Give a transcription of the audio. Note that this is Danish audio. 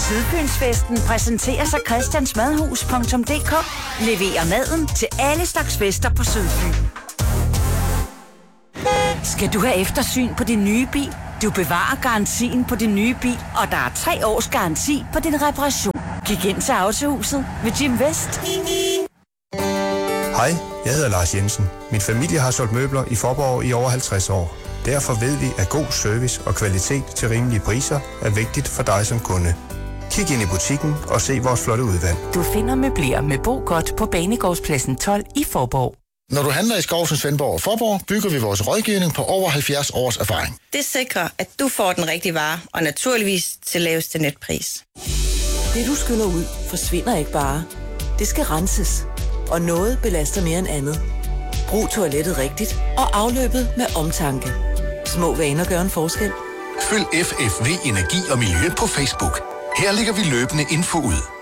Sydfynsfesten præsenteres af Christiansmadhus.dk. Leverer maden til alle slags fester på Sydfyn. Skal du have eftersyn på din nye bil? Du bevarer garantien på din nye bil, og der er 3 års garanti på din reparation. Kig ind til Autohuset ved Jim Vest. Hej, jeg hedder Lars Jensen. Min familie har solgt møbler i Faaborg i over 50 år. Derfor ved vi, at god service og kvalitet til rimelige priser er vigtigt for dig som kunde. Kig ind i butikken og se vores flotte udvalg. Du finder møbler med Bo Godt på Banegårdspladsen 12 i Faaborg. Når du handler i Skovsen, Svendborg og Faaborg, bygger vi vores rådgivning på over 70 års erfaring. Det sikrer, at du får den rigtige vare, og naturligvis til laveste netpris. Det du skyller ud, forsvinder ikke bare. Det skal renses. Og noget belaster mere end andet. Brug toilettet rigtigt, og afløbet med omtanke. Små vaner gør en forskel. Følg FFV Energi og Miljø på Facebook. Her lægger vi løbende info ud.